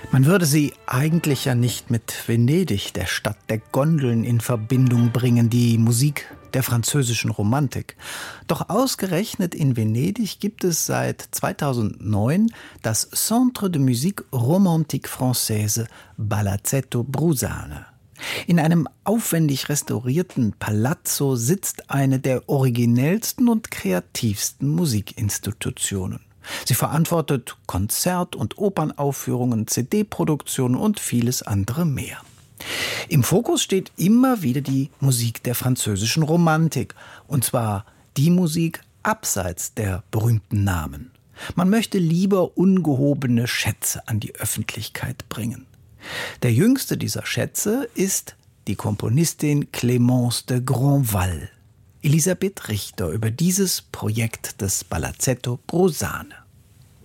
Man würde sie eigentlich ja nicht mit Venedig, der Stadt der Gondeln, in Verbindung bringen, die Musik der französischen Romantik. Doch ausgerechnet in Venedig gibt es seit 2009 das Centre de Musique Romantique Française Palazzetto Brusane. In einem aufwendig restaurierten Palazzo sitzt eine der originellsten und kreativsten Musikinstitutionen. Sie verantwortet Konzert- und Opernaufführungen, CD-Produktionen und vieles andere mehr. Im Fokus steht immer wieder die Musik der französischen Romantik, und zwar die Musik abseits der berühmten Namen. Man möchte lieber ungehobene Schätze an die Öffentlichkeit bringen. Der jüngste dieser Schätze ist die Komponistin Clémence de Grandval. Elisabeth Richter über dieses Projekt des Palazzetto Brusane.